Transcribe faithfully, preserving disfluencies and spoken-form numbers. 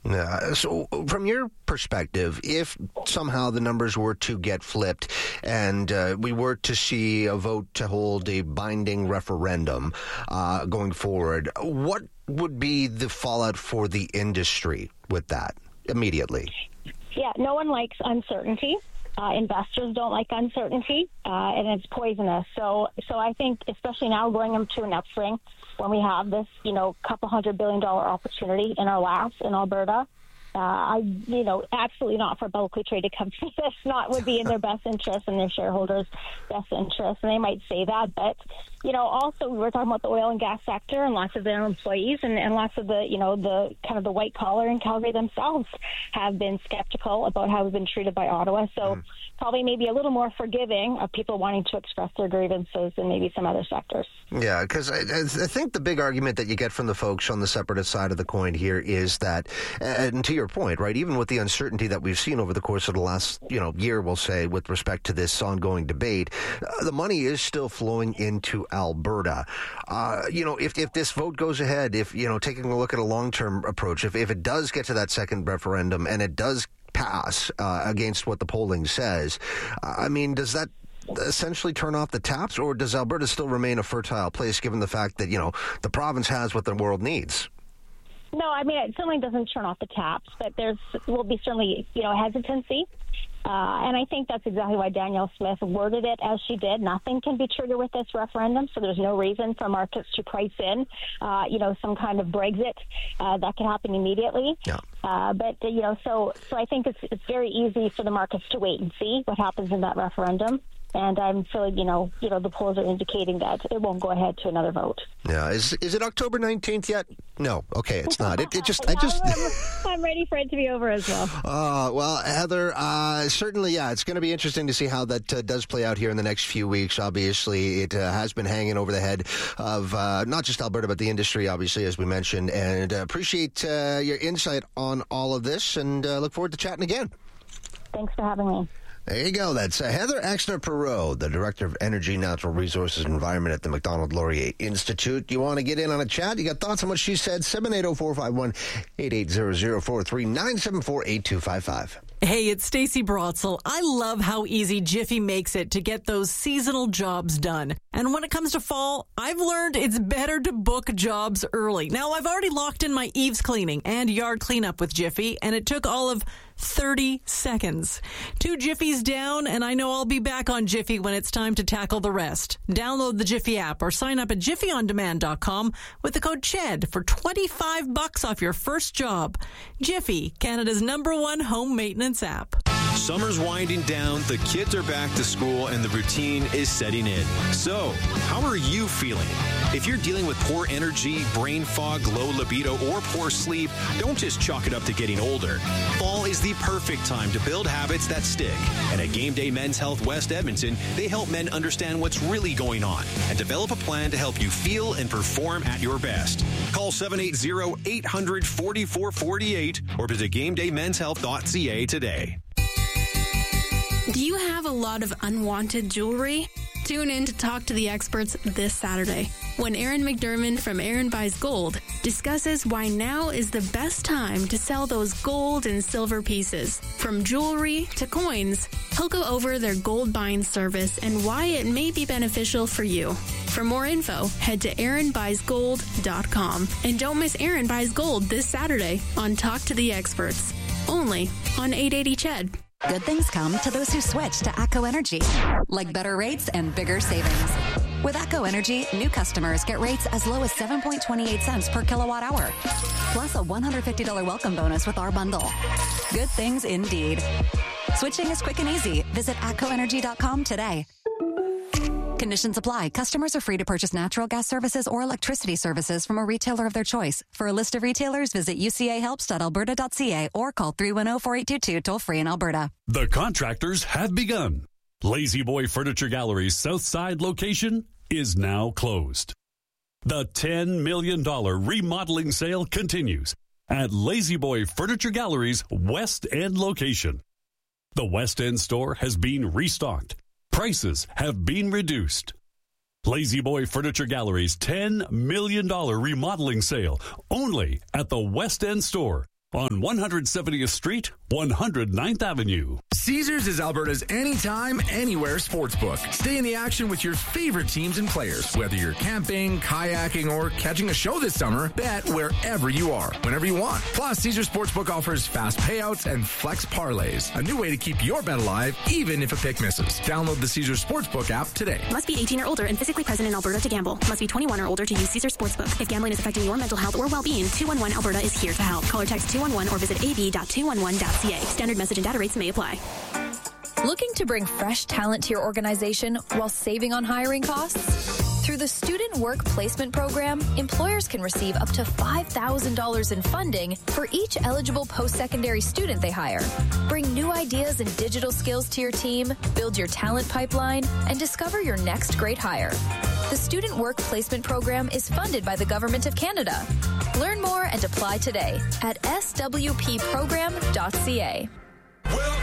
Yeah. So from your perspective, if somehow the numbers were to get flipped and uh, we were to see a vote to hold a binding referendum uh, going forward, what would be the fallout for the industry with that immediately? Yeah, no one likes uncertainty. Uh, investors don't like uncertainty, uh, and it's poisonous. So, so I think, especially now going into an upswing, when we have this, you know, couple hundred billion dollar opportunity in our laps in Alberta, uh, I, you know, absolutely not for a publicly traded company. That's not would be in their best interest and their shareholders' best interest. And they might say that, but you know, also we were talking about the oil and gas sector and lots of their employees and, and lots of the, you know, the kind of the white collar in Calgary themselves have been skeptical about how we've been treated by Ottawa. So mm. probably maybe a little more forgiving of people wanting to express their grievances than maybe some other sectors. Yeah, because I, I think the big argument that you get from the folks on the separatist side of the coin here is that, and to your point, right, even with the uncertainty that we've seen over the course of the last, you know, year, we'll say, with respect to this ongoing debate, uh, the money is still flowing into Alberta. Uh, you know, if, if this vote goes ahead, if, you know, taking a look at a long-term approach, if, if it does get to that second referendum and it does pass uh, against what the polling says, uh, I mean, does that essentially turn off the taps, or does Alberta still remain a fertile place given the fact that, you know, the province has what the world needs? No, I mean, it certainly doesn't turn off the taps, but there's will be certainly, you know, hesitancy. Uh, and I think that's exactly why Danielle Smith worded it as she did. Nothing can be triggered with this referendum, so there's no reason for markets to price in, uh, you know, some kind of Brexit uh, that can happen immediately. Yeah. Uh, but, uh, you know, so so I think it's, it's very easy for the markets to wait and see what happens in that referendum. And I'm feeling, you know, you know, the polls are indicating that it won't go ahead to another vote. Yeah, is is it October nineteenth yet? No, okay, it's not. It, it just, I just. I'm, I'm ready for it to be over as well. Uh, well, Heather, uh, certainly, yeah, it's going to be interesting to see how that uh, does play out here in the next few weeks. Obviously, it uh, has been hanging over the head of uh, not just Alberta, but the industry, obviously, as we mentioned. And uh, appreciate uh, your insight on all of this, and uh, look forward to chatting again. Thanks for having me. There you go. That's uh, Heather Exner-Perot, the Director of Energy, Natural Resources and Environment at the Macdonald-Laurier Institute. You want to get in on a chat? You got thoughts on what she said? seven eight zero, four five one, eight eight zero zero four three, nine seven four, eight two five five. Hey, it's Stacey Brotzel. I love how easy Jiffy makes it to get those seasonal jobs done. And when it comes to fall, I've learned it's better to book jobs early. Now, I've already locked in my eaves cleaning and yard cleanup with Jiffy, and it took all of thirty seconds. Two Jiffies down, and I know I'll be back on Jiffy when it's time to tackle the rest. Download the Jiffy app or sign up at jiffy on demand dot com with the code CHED for twenty-five bucks off your first job. Jiffy, Canada's number one home maintenance app. Summer's winding down, the kids are back to school, and the routine is setting in. So, how are you feeling? If you're dealing with poor energy, brain fog, low libido, or poor sleep, don't just chalk it up to getting older. Fall is the perfect time to build habits that stick. And at Game Day Men's Health West Edmonton, they help men understand what's really going on and develop a plan to help you feel and perform at your best. Call seven eight zero, eight hundred, forty-four forty-eight or visit game day men's health dot c a today. Do you have a lot of unwanted jewelry? Tune in to Talk to the Experts this Saturday when Aaron McDermott from Aaron Buys Gold discusses why now is the best time to sell those gold and silver pieces. From jewelry to coins, he'll go over their gold buying service and why it may be beneficial for you. For more info, head to aaron buys gold dot com. And don't miss Aaron Buys Gold this Saturday on Talk to the Experts, only on eight eighty C H E D. Good things come to those who switch to ATCO Energy, like better rates and bigger savings. With ATCO Energy, new customers get rates as low as seven point two eight cents per kilowatt hour, plus a one hundred fifty dollars welcome bonus with our bundle. Good things indeed. Switching is quick and easy. Visit atco energy dot com today. Conditions apply. Customers are free to purchase natural gas services or electricity services from a retailer of their choice. For a list of retailers, visit u c a helps dot alberta dot c a or call three one zero, four eight two two toll free in Alberta. The contractors have begun. Lazy Boy Furniture Gallery's South Side location is now closed. The ten million dollars remodeling sale continues at Lazy Boy Furniture Gallery's West End location. The West End store has been restocked. Prices have been reduced. Lazy Boy Furniture Gallery's ten million dollars remodeling sale only at the West End store. on one hundred seventieth Street, one hundred ninth Avenue. Caesars is Alberta's anytime, anywhere sportsbook. Stay in the action with your favorite teams and players. Whether you're camping, kayaking, or catching a show this summer, bet wherever you are, whenever you want. Plus, Caesars Sportsbook offers fast payouts and flex parlays, a new way to keep your bet alive, even if a pick misses. Download the Caesars Sportsbook app today. Must be eighteen or older and physically present in Alberta to gamble. Must be twenty-one or older to use Caesars Sportsbook. If gambling is affecting your mental health or well-being, two one one Alberta is here to help. Call or text two one one or visit a b dot two one one dot c a. Standard message and data rates may apply. Looking to bring fresh talent to your organization while saving on hiring costs? Through the Student Work Placement Program, employers can receive up to five thousand dollars in funding for each eligible post-secondary student they hire. Bring new ideas and digital skills to your team, build your talent pipeline, and discover your next great hire. The Student Work Placement Program is funded by the Government of Canada. Learn more and apply today at s w p program dot c a.